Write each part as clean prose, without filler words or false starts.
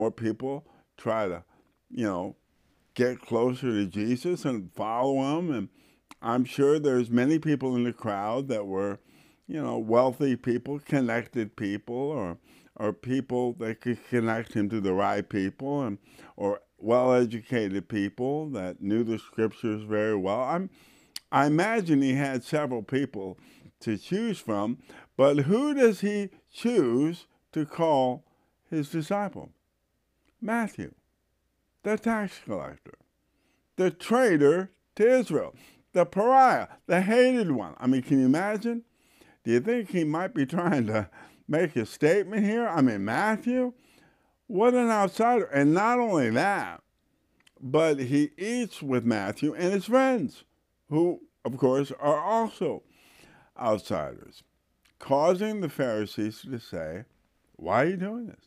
more people try to, you know, get closer to Jesus and follow him. And I'm sure there's many people in the crowd that were, wealthy people, connected people, or people that could connect him to the right people, and or well-educated people that knew the scriptures very well. I imagine he had several people to choose from, but who does he choose to call his disciple? Matthew, the tax collector, the traitor to Israel, the pariah, the hated one. I mean, can you imagine? Do you think he might be trying to make a statement here? I mean, Matthew, what an outsider. And not only that, but he eats with Matthew and his friends, who, of course, are also outsiders, causing the Pharisees to say, why are you doing this?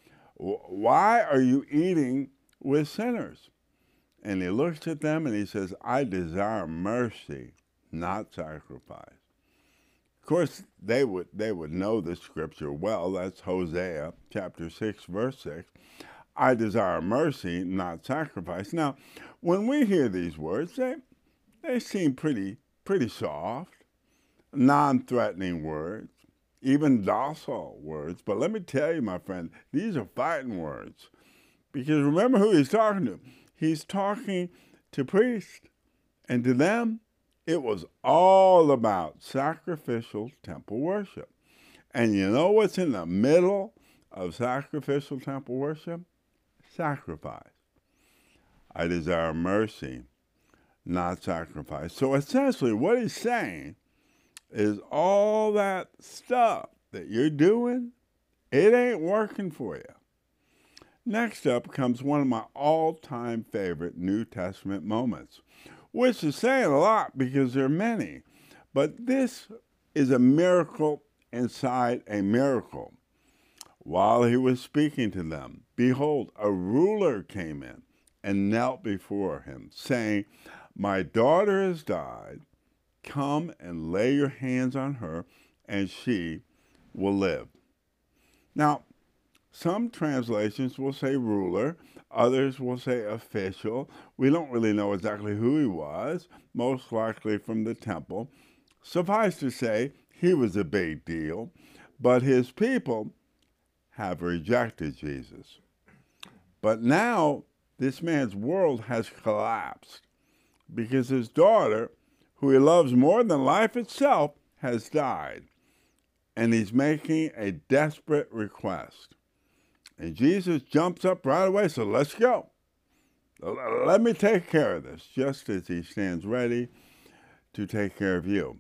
Why are you eating with sinners? And he looks at them and he says, I desire mercy, not sacrifice. Of course, they would know the scripture well. That's Hosea chapter 6, verse 6. I desire mercy, not sacrifice. Now, when we hear these words, they seem pretty soft, non-threatening words, even docile words. But let me tell you, my friend, these are fighting words. Because remember who he's talking to. He's talking to priests, and to them, it was all about sacrificial temple worship. And you know what's in the middle of sacrificial temple worship? Sacrifice. I desire mercy, not sacrifice. So essentially what he's saying is all that stuff that you're doing, it ain't working for you. Next up comes one of my all-time favorite New Testament moments, which is saying a lot because there are many. But this is a miracle inside a miracle. While he was speaking to them, behold, a ruler came in and knelt before him, saying, my daughter has died. Come and lay your hands on her, and she will live. Now, some translations will say ruler, others will say official. We don't really know exactly who he was, most likely from the temple. Suffice to say, he was a big deal, but his people have rejected Jesus. But now, this man's world has collapsed because his daughter, who he loves more than life itself, has died. And he's making a desperate request. And Jesus jumps up right away, so let's go. Let me take care of this, just as he stands ready to take care of you.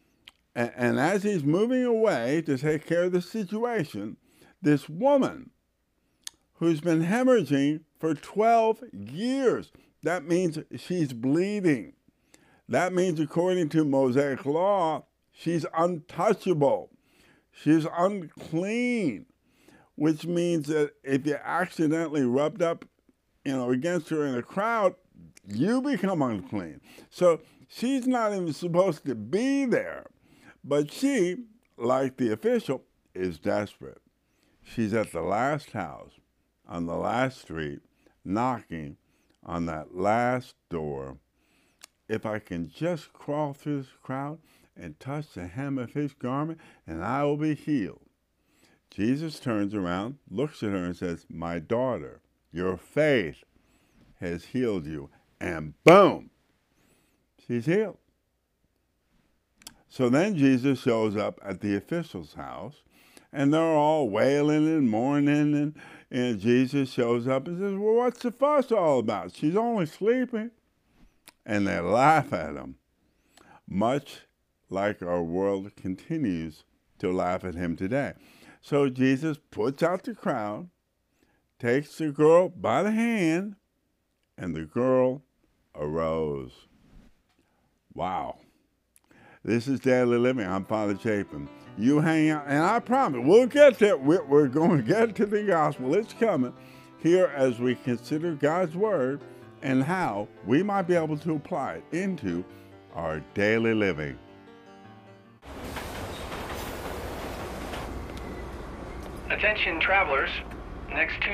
And as he's moving away to take care of the situation, this woman who's been hemorrhaging for 12 years, that means she's bleeding. That means, according to Mosaic law, she's untouchable. She's unclean, which means that if you accidentally rubbed up, against her in a crowd, you become unclean. So she's not even supposed to be there. But she, like the official, is desperate. She's at the last house, on the last street, knocking on that last door. If I can just crawl through this crowd and touch the hem of his garment, and I will be healed. Jesus turns around, looks at her, and says, my daughter, your faith has healed you. And boom, she's healed. So then Jesus shows up at the official's house, and they're all wailing and mourning, and Jesus shows up and says, well, what's the fuss all about? She's only sleeping. And they laugh at him, much like our world continues to laugh at him today. So Jesus puts out the crowd, takes the girl by the hand, and the girl arose. Wow. This is Daily Living. I'm Father Chapin. You hang out, and I promise we'll get there. We're going to get to the gospel. It's coming here as we consider God's word and how we might be able to apply it into our daily living. Attention travelers, next